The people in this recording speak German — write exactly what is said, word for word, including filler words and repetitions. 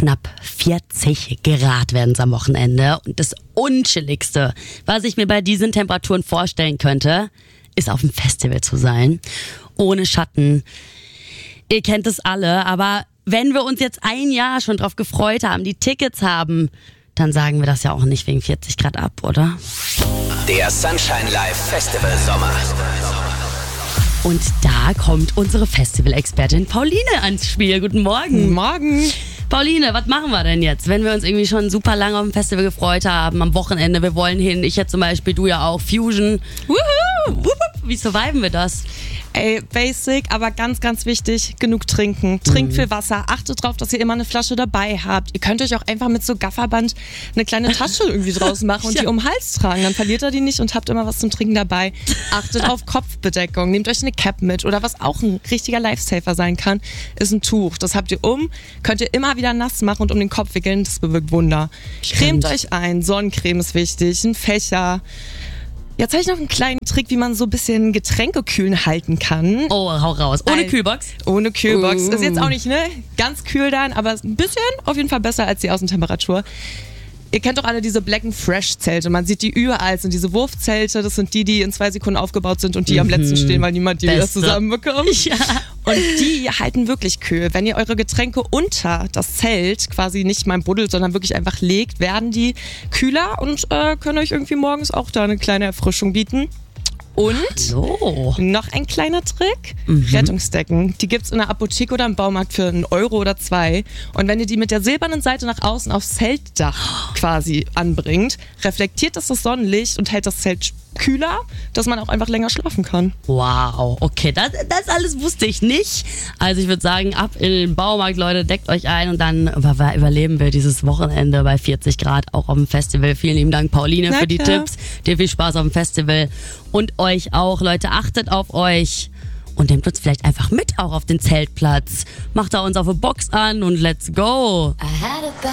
knapp vierzig Grad werden es am Wochenende. Und das Unchilligste, was ich mir bei diesen Temperaturen vorstellen könnte, ist auf dem Festival zu sein. Ohne Schatten. Ihr kennt es alle, aber wenn wir uns jetzt ein Jahr schon drauf gefreut haben, die Tickets haben, dann sagen wir das ja auch nicht wegen vierzig Grad ab, oder? Der Sunshine Live Festival Sommer. Und da kommt unsere Festival-Expertin Pauline ans Spiel. Guten Morgen. Guten Morgen. Pauline, was machen wir denn jetzt, wenn wir uns irgendwie schon super lange auf dem Festival gefreut haben, am Wochenende, wir wollen hin, ich jetzt zum Beispiel, du ja auch, Fusion. Wuhu! Wie surviven wir das? Ey, basic, aber ganz, ganz wichtig, genug trinken. Trinkt viel Wasser, achtet drauf, dass ihr immer eine Flasche dabei habt. Ihr könnt euch auch einfach mit so Gafferband eine kleine Tasche irgendwie draus machen und Ja. die um den Hals tragen. Dann verliert ihr die nicht und habt immer was zum Trinken dabei. Achtet auf Kopfbedeckung, nehmt euch eine Cap mit oder was auch ein richtiger Lifesaver sein kann, ist ein Tuch. Das habt ihr um, könnt ihr immer wieder nass machen und um den Kopf wickeln, das bewirkt Wunder. Stimmt. Cremt euch ein, Sonnencreme ist wichtig, ein Fächer. Jetzt habe ich noch einen kleinen Trick, wie man so ein bisschen Getränke kühlen halten kann. Oh, hau raus. Ohne Ein- Kühlbox? Ohne Kühlbox. Uh. Ist jetzt auch nicht ne, ganz kühl dann, aber ein bisschen auf jeden Fall besser als die Außentemperatur. Ihr kennt doch alle diese Black and Fresh Zelte. Man sieht die überall. Und diese Wurfzelte, das sind die, die in zwei Sekunden aufgebaut sind und die am letzten stehen, weil niemand die wieder Beste. zusammenbekommt. Ja. Und die halten wirklich kühl. Wenn ihr eure Getränke unter das Zelt quasi nicht mal im Buddel, sondern wirklich einfach legt, werden die kühler und äh, können euch irgendwie morgens auch da eine kleine Erfrischung bieten. Und So. noch ein kleiner Trick, Rettungsdecken. Die gibt's in der Apotheke oder im Baumarkt für einen Euro oder zwei. Und wenn ihr die mit der silbernen Seite nach außen aufs Zeltdach quasi anbringt, reflektiert das das Sonnenlicht und hält das Zelt kühler, dass man auch einfach länger schlafen kann. Wow, okay, das, das alles wusste ich nicht. Also ich würde sagen, ab in den Baumarkt, Leute, deckt euch ein und dann über, überleben wir dieses Wochenende bei vierzig Grad auch auf dem Festival. Vielen lieben Dank, Pauline, Na für die klar. Tipps. Dir viel Spaß auf dem Festival und euch auch, Leute, achtet auf euch und nehmt uns vielleicht einfach mit auch auf den Zeltplatz. Macht da uns auf eine Box an und let's go. I had a